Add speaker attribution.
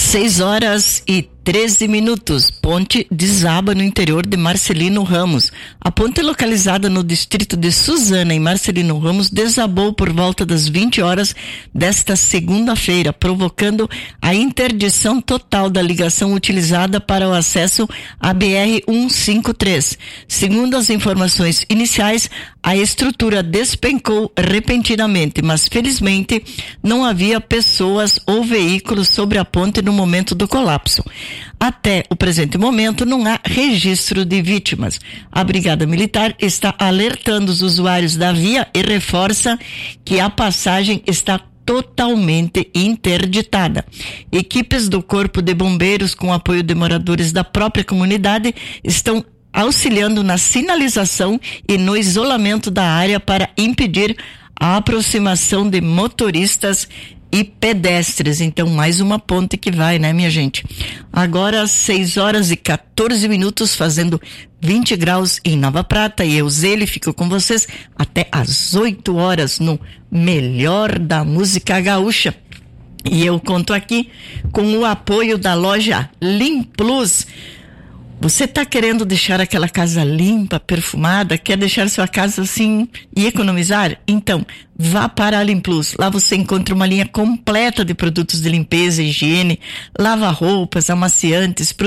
Speaker 1: 6h13. Ponte desaba no interior de Marcelino Ramos. A ponte localizada no distrito de Suzana, em Marcelino Ramos, desabou por volta das 20 horas desta segunda-feira, provocando a interdição total da ligação utilizada para o acesso à BR-153. Segundo as informações iniciais, a estrutura despencou repentinamente, mas felizmente não havia pessoas ou veículos sobre a ponte no momento do colapso. Até o presente momento não há registro de vítimas. A Brigada Militar está alertando os usuários da via e reforça que a passagem está totalmente interditada. Equipes do Corpo de Bombeiros, com apoio de moradores da própria comunidade, estão auxiliando na sinalização e no isolamento da área para impedir a aproximação de motoristas e pedestres. Então, mais uma ponte que vai, né, minha gente? Agora, 6h14, fazendo 20 graus em Nova Prata, e eu, Zeli, fico com vocês até às 8 horas no Melhor da Música Gaúcha. E eu conto aqui com o apoio da loja Limplus. Você está querendo deixar aquela casa limpa, perfumada, quer deixar sua casa assim e economizar? Então, vá para a Limplus. Lá você encontra uma linha completa de produtos de limpeza, higiene, lava-roupas, amaciantes,